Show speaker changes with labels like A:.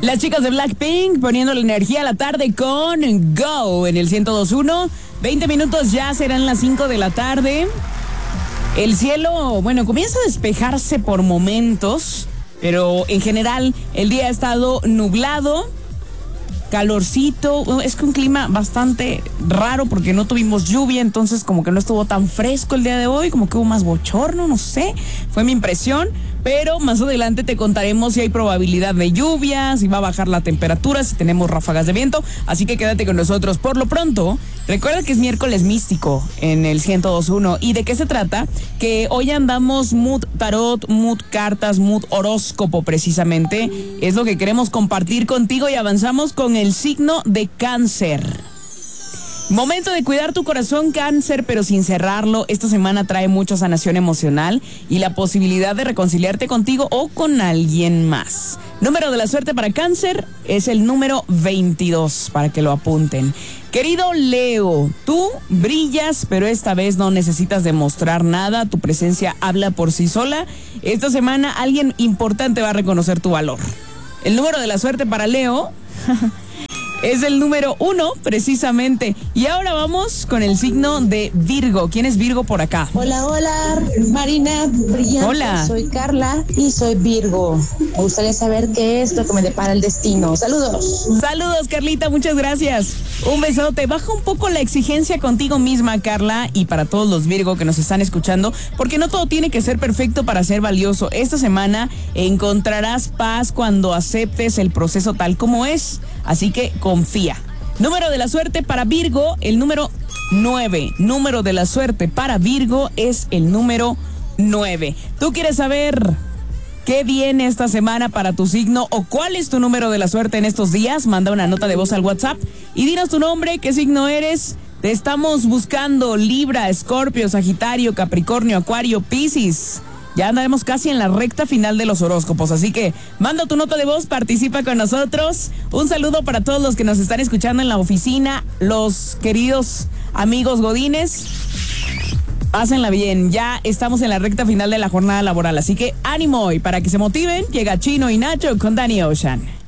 A: Las chicas de Blackpink poniendo la energía a la tarde con Go en el 102.1. 20 minutos ya serán las 5 de la tarde. El cielo, comienza a despejarse por momentos, pero en general el día ha estado nublado, calorcito. Es que un clima bastante raro porque no tuvimos lluvia, entonces como que no estuvo tan fresco el día de hoy, como que hubo más bochorno, no sé, fue mi impresión. Pero más adelante te contaremos si hay probabilidad de lluvia, si va a bajar la temperatura, si tenemos ráfagas de viento. Así que quédate con nosotros. Por lo pronto, recuerda que es miércoles místico en el 102.1. ¿Y de qué se trata? Que hoy andamos mood tarot, mood cartas, mood horóscopo precisamente. Es lo que queremos compartir contigo y avanzamos con el signo de Cáncer. Momento de cuidar tu corazón, Cáncer, pero sin cerrarlo. Esta semana trae mucha sanación emocional y la posibilidad de reconciliarte contigo o con alguien más. Número de la suerte para Cáncer es el número 22, para que lo apunten. Querido Leo, tú brillas, pero esta vez no necesitas demostrar nada. Tu presencia habla por sí sola. Esta semana alguien importante va a reconocer tu valor. El número de la suerte para Leo... es el número 1, precisamente. Y ahora vamos con el signo de Virgo. ¿Quién es Virgo por acá?
B: Hola, Marina, brillante.
A: Hola.
B: Soy Carla y soy Virgo. Me gustaría saber qué es lo que me depara el destino. Saludos.
A: Saludos, Carlita, muchas gracias. Un besote. Baja un poco la exigencia contigo misma, Carla, y para todos los Virgo que nos están escuchando, porque no todo tiene que ser perfecto para ser valioso. Esta semana encontrarás paz cuando aceptes el proceso tal como es. Así que confía. Número de la suerte para Virgo, el número 9. Número de la suerte para Virgo es el número 9. ¿Tú quieres saber qué viene esta semana para tu signo o cuál es tu número de la suerte en estos días? Manda una nota de voz al WhatsApp y dinos tu nombre, qué signo eres. Te estamos buscando Libra, Escorpio, Sagitario, Capricornio, Acuario, Piscis. Ya andaremos casi en la recta final de los horóscopos, así que manda tu nota de voz, participa con nosotros. Un saludo para todos los que nos están escuchando en la oficina, los queridos amigos godines. Pásenla bien, ya estamos en la recta final de la jornada laboral, así que ánimo hoy para que se motiven. Llega Chino y Nacho con Danny Ocean.